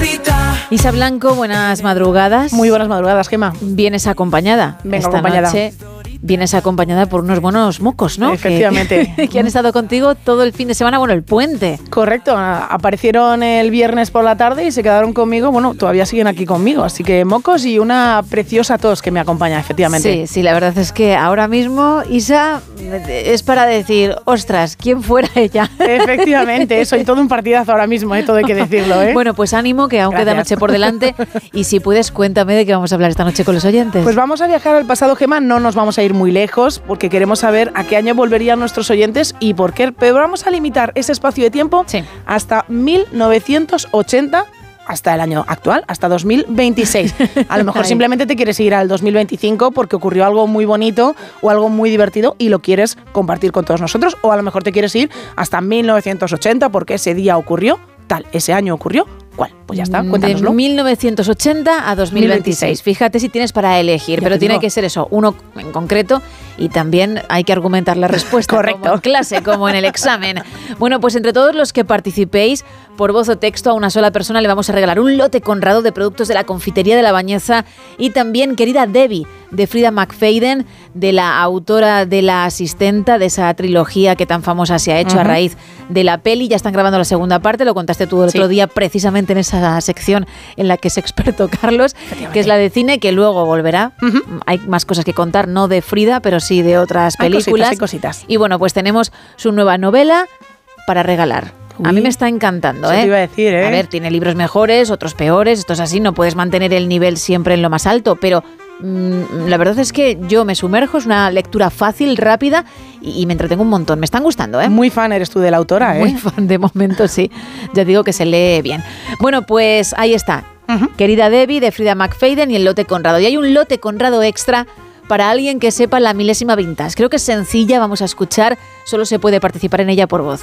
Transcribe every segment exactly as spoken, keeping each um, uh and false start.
Isa Blanco, buenas madrugadas. Muy buenas madrugadas, Gemma. Vienes acompañada. Vengo Esta acompañada. noche vienes acompañada por unos buenos mocos, ¿no? Efectivamente. Que, que han estado contigo todo el fin de semana, bueno, el puente. Correcto, aparecieron el viernes por la tarde y se quedaron conmigo, bueno, todavía siguen aquí conmigo, así que mocos y una preciosa tos que me acompaña, efectivamente. Sí, sí, la verdad es que ahora mismo, Isa, es para decir, ostras, ¿quién fuera ella? Efectivamente, soy todo un partidazo ahora mismo, ¿eh? Todo hay que decirlo, ¿eh? Bueno, pues ánimo, que aún Gracias. queda noche por delante, y si puedes, cuéntame de qué vamos a hablar esta noche con los oyentes. Pues vamos a viajar al pasado, Gemma, no nos vamos a ir muy lejos porque queremos saber a qué año volverían nuestros oyentes y por qué, pero vamos a limitar ese espacio de tiempo Sí. hasta mil novecientos ochenta, hasta el año actual, hasta dos mil veintiséis. A lo mejor Ay. simplemente te quieres ir al dos mil veinticinco porque ocurrió algo muy bonito o algo muy divertido y lo quieres compartir con todos nosotros, o a lo mejor te quieres ir hasta mil novecientos ochenta porque ese día ocurrió tal, ese año ocurrió. ¿Cuál? Pues ya está, cuéntanoslo. De mil novecientos ochenta a dos mil veintiséis. Fíjate si tienes para elegir, Ya pero te tiene digo. que ser eso, uno en concreto, y también hay que argumentar la respuesta. Correcto. Como en clase, como en el examen. Bueno, pues entre todos los que participéis, por voz o texto, a una sola persona le vamos a regalar un lote Conrado de productos de la confitería de La Bañeza, y también Querida Debbie, de Frida McFadden, de la autora de La Asistenta, de esa trilogía que tan famosa se ha hecho uh-huh. a raíz de la peli. Ya están grabando la segunda parte, lo contaste tú el Sí. otro día, precisamente en esa sección en la que es experto Carlos, que es la de cine, que luego volverá. Uh-huh. Hay más cosas que contar, no de Frida, pero sí de otras Hay películas. cositas, hay cositas. Y bueno, pues tenemos su nueva novela para regalar. Uy, a mí me está encantando, eso ¿eh? te iba a decir, ¿eh? A ver, tiene libros mejores, otros peores, esto es así, no puedes mantener el nivel siempre en lo más alto, pero mmm, la verdad es que yo me sumerjo, es una lectura fácil, rápida, y, y me entretengo un montón. Me están gustando, ¿eh? Muy fan eres tú de la autora, ¿eh? Muy fan, de momento sí. Ya digo que se lee bien. Bueno, pues ahí está. Uh-huh. Querida Debbie, de Frida McFadden, y el lote Conrado. Y hay un lote Conrado extra para alguien que sepa la milésima vintage. Creo que es sencilla, vamos a escuchar. Solo se puede participar en ella por voz.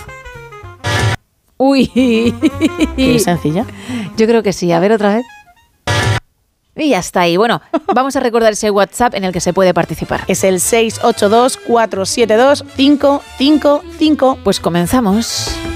Uy. ¿Qué es sencilla? Yo creo que sí. A ver, otra vez. Y ya está ahí. Bueno, vamos a recordar ese WhatsApp en el que se puede participar. Es el seis ocho dos, cuatro siete dos, cinco cinco cinco. Pues comenzamos.